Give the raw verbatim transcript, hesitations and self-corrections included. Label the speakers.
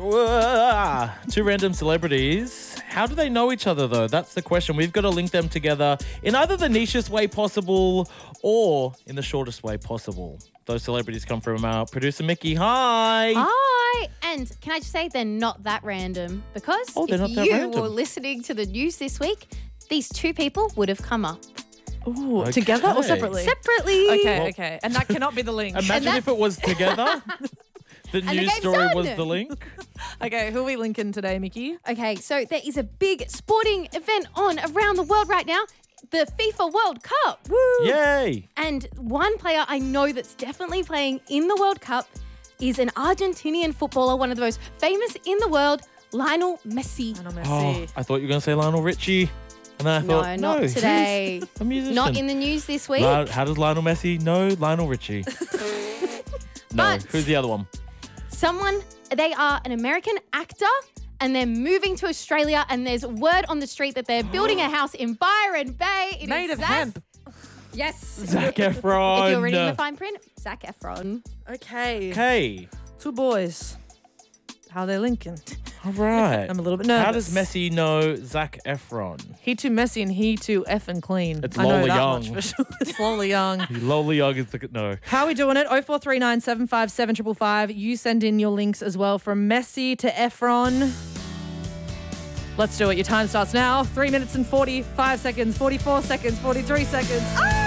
Speaker 1: Whoa. Two random celebrities. How do they know each other, though? That's the question. We've got to link them together in either the nichest way possible or in the shortest way possible. Those celebrities come from our producer, Mickey. Hi.
Speaker 2: Hi. And can I just say they're not that random because
Speaker 1: Oh, they're
Speaker 2: if
Speaker 1: not that
Speaker 2: you
Speaker 1: random.
Speaker 2: were listening to the news this week, these two people would have come up
Speaker 3: Ooh,
Speaker 1: Okay.
Speaker 3: together or separately?
Speaker 2: separately.
Speaker 3: Okay,
Speaker 1: Well-
Speaker 3: okay. And that cannot be the link.
Speaker 1: Imagine
Speaker 2: that-
Speaker 1: if it was together. The
Speaker 2: the
Speaker 1: news
Speaker 2: game's
Speaker 1: story was
Speaker 2: done.
Speaker 1: the link.
Speaker 3: Okay, who are we linking today, Mickey?
Speaker 2: Okay, so there is a big sporting event on around the world right now, the FIFA World Cup. Woo!
Speaker 1: Yay.
Speaker 2: And one player I know that's definitely playing in the World Cup is an Argentinian footballer, one of the most famous in the world, Lionel Messi.
Speaker 3: Lionel
Speaker 1: Oh,
Speaker 3: Messi.
Speaker 1: I thought you were going to say Lionel Richie. And then I
Speaker 2: No,
Speaker 1: thought,
Speaker 2: not
Speaker 1: no, he's
Speaker 2: today.
Speaker 1: a musician.
Speaker 2: Not in the news this week.
Speaker 1: Li- How does Lionel Messi know Lionel Richie? No.
Speaker 2: But-
Speaker 1: Who's the other one?
Speaker 2: Someone, they are an American actor and they're moving to Australia and there's word on the street that they're building a house in Byron Bay. It is
Speaker 3: Made of
Speaker 2: Zac-
Speaker 3: hemp.
Speaker 2: Yes.
Speaker 1: Zac Efron.
Speaker 2: If you're reading the fine print, Zac Efron.
Speaker 3: Okay.
Speaker 1: Okay.
Speaker 3: Two boys. How are they linking?
Speaker 1: All right.
Speaker 3: I'm a little bit nervous.
Speaker 1: How does Messi know Zac Efron?
Speaker 3: He too messy and he too effing clean.
Speaker 1: It's
Speaker 3: I know
Speaker 1: Lola
Speaker 3: that
Speaker 1: Young.
Speaker 3: much for sure. It's Lola Young.
Speaker 1: Lola Young is the... No.
Speaker 3: How are we doing it? oh four three nine, seven five seven, five five five. You send in your links as well from Messi to Efron. Let's do it. Your time starts now. Three minutes and forty-five seconds, forty-four seconds, forty-three seconds. Ah!